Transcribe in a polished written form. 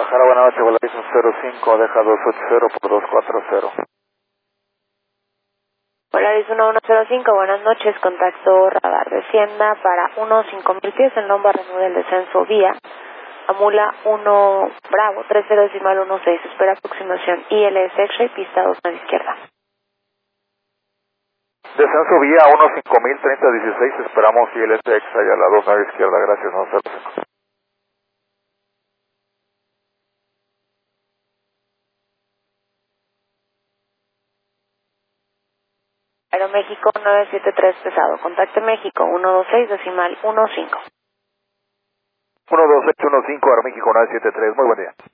Guadalajara, buenas noches, Volaris 05, deja 280 por 240. Volaris 1105, buenas noches, contacto radar, descienda para 15000 pies en Lomba, reanude el descenso vía Amula 1 Bravo, 30.16, espera aproximación ILS X-Ray, pista 2 a la izquierda. Descenso vía 15000, 3016, esperamos ILS X-Ray a la 2 a la izquierda, gracias, 105. Aeroméxico 973 pesado, contacte México 126 decimal 15. 12815, Aeroméxico 973, muy buen día.